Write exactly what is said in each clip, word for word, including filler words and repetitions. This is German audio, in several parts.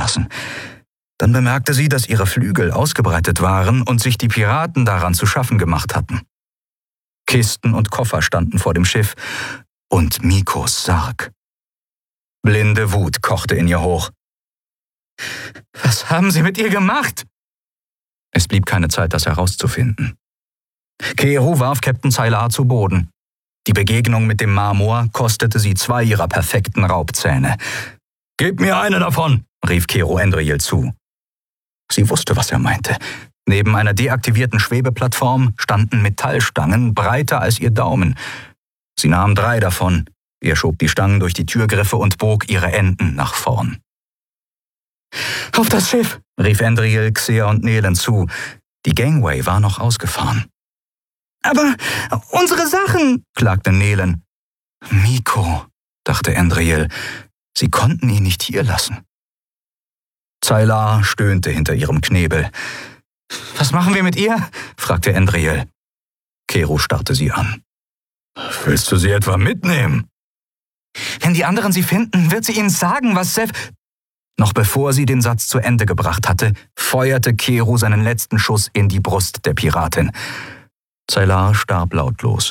lassen. Dann bemerkte sie, dass ihre Flügel ausgebreitet waren und sich die Piraten daran zu schaffen gemacht hatten. Kisten und Koffer standen vor dem Schiff und Mikos Sarg. Blinde Wut kochte in ihr hoch. »Was haben Sie mit ihr gemacht?« Es blieb keine Zeit, das herauszufinden. Keru warf Captain Sylar zu Boden. Die Begegnung mit dem Marmor kostete sie zwei ihrer perfekten Raubzähne. »Gib mir eine davon«, rief Keru Andriel zu. Sie wusste, was er meinte. Neben einer deaktivierten Schwebeplattform standen Metallstangen, breiter als ihr Daumen. Sie nahm drei davon. Er schob die Stangen durch die Türgriffe und bog ihre Enden nach vorn. »Auf das Schiff«, rief Andriel, Xer und Nelen zu. Die Gangway war noch ausgefahren. »Aber unsere Sachen«, klagte Nelen. »Miko«, dachte Andriel. Sie konnten ihn nicht hier lassen. Sylar stöhnte hinter ihrem Knebel. »Was machen wir mit ihr?« fragte Andriel. Keru starrte sie an. »Willst du sie etwa mitnehmen?« »Wenn die anderen sie finden, wird sie ihnen sagen, was Sef...« Noch bevor sie den Satz zu Ende gebracht hatte, feuerte Keru seinen letzten Schuss in die Brust der Piratin. Sylar starb lautlos.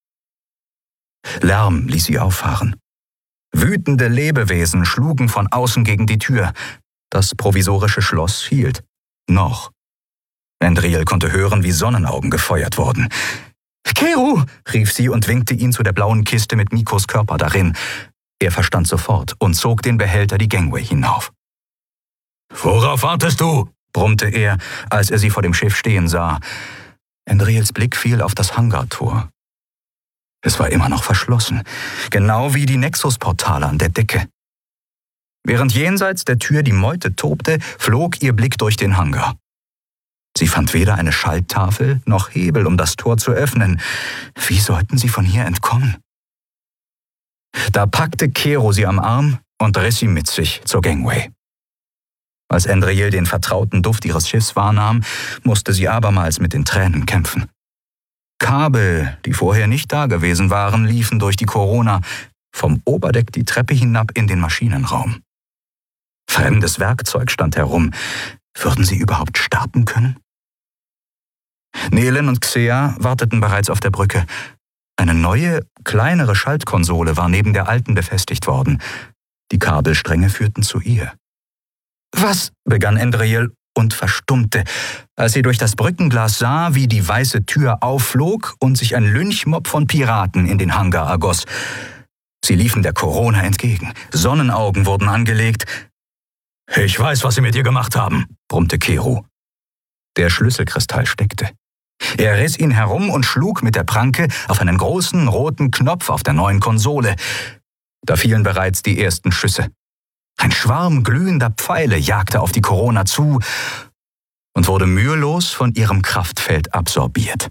Lärm ließ sie auffahren. Wütende Lebewesen schlugen von außen gegen die Tür. Das provisorische Schloss hielt. Noch. Andriel konnte hören, wie Sonnenaugen gefeuert wurden. »Keru«, rief sie und winkte ihn zu der blauen Kiste mit Mikos Körper darin. Er verstand sofort und zog den Behälter die Gangway hinauf. »Worauf wartest du?« brummte er, als er sie vor dem Schiff stehen sah. Andriels Blick fiel auf das Hangartor. Es war immer noch verschlossen, genau wie die Nexus-Portale an der Decke. Während jenseits der Tür die Meute tobte, flog ihr Blick durch den Hangar. Sie fand weder eine Schalttafel noch Hebel, um das Tor zu öffnen. Wie sollten sie von hier entkommen? Da packte Keru sie am Arm und riss sie mit sich zur Gangway. Als Andriel den vertrauten Duft ihres Schiffs wahrnahm, musste sie abermals mit den Tränen kämpfen. Kabel, die vorher nicht da gewesen waren, liefen durch die Corona, vom Oberdeck die Treppe hinab in den Maschinenraum. Fremdes Werkzeug stand herum. Würden sie überhaupt starten können? Nelen und Xer warteten bereits auf der Brücke. Eine neue, kleinere Schaltkonsole war neben der alten befestigt worden. Die Kabelstränge führten zu ihr. »Was?« begann Andriel und verstummte, als sie durch das Brückenglas sah, wie die weiße Tür aufflog und sich ein Lynchmob von Piraten in den Hangar ergoss. Sie liefen der Corona entgegen. Sonnenaugen wurden angelegt. »Ich weiß, was Sie mit ihr gemacht haben«, brummte Keru. Der Schlüsselkristall steckte. Er riss ihn herum und schlug mit der Pranke auf einen großen roten Knopf auf der neuen Konsole. Da fielen bereits die ersten Schüsse. Ein Schwarm glühender Pfeile jagte auf die Corona zu und wurde mühelos von ihrem Kraftfeld absorbiert.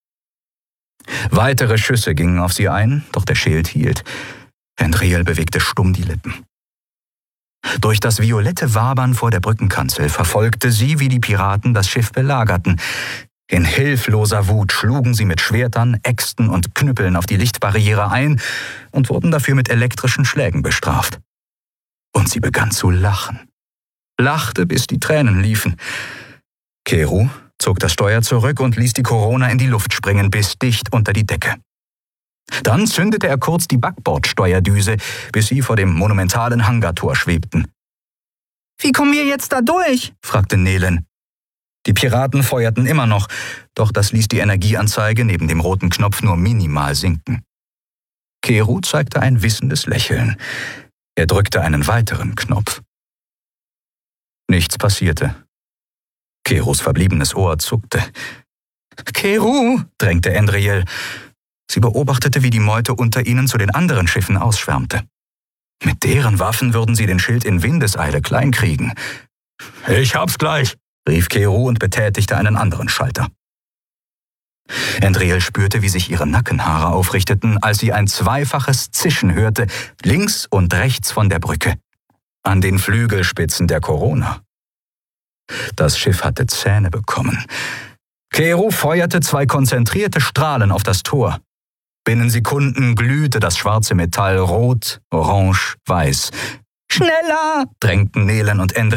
Weitere Schüsse gingen auf sie ein, doch der Schild hielt. Andriel bewegte stumm die Lippen. Durch das violette Wabern vor der Brückenkanzel verfolgte sie, wie die Piraten das Schiff belagerten. In hilfloser Wut schlugen sie mit Schwertern, Äxten und Knüppeln auf die Lichtbarriere ein und wurden dafür mit elektrischen Schlägen bestraft. Und sie begann zu lachen. Lachte, bis die Tränen liefen. Keru zog das Steuer zurück und ließ die Corona in die Luft springen, bis dicht unter die Decke. Dann zündete er kurz die Backbordsteuerdüse, bis sie vor dem monumentalen Hangartor schwebten. »Wie kommen wir jetzt da durch?« fragte Nelen. Die Piraten feuerten immer noch, doch das ließ die Energieanzeige neben dem roten Knopf nur minimal sinken. Keru zeigte ein wissendes Lächeln. Er drückte einen weiteren Knopf. Nichts passierte. Kerus verbliebenes Ohr zuckte. »Keru«, drängte Andriel. Sie beobachtete, wie die Meute unter ihnen zu den anderen Schiffen ausschwärmte. Mit deren Waffen würden sie den Schild in Windeseile kleinkriegen. »Ich hab's gleich«, rief Keru und betätigte einen anderen Schalter. Andriel spürte, wie sich ihre Nackenhaare aufrichteten, als sie ein zweifaches Zischen hörte, links und rechts von der Brücke. An den Flügelspitzen der Corona. Das Schiff hatte Zähne bekommen. Keru feuerte zwei konzentrierte Strahlen auf das Tor. Binnen Sekunden glühte das schwarze Metall rot, orange, weiß. »Schneller«, drängten Nelen und Andriel.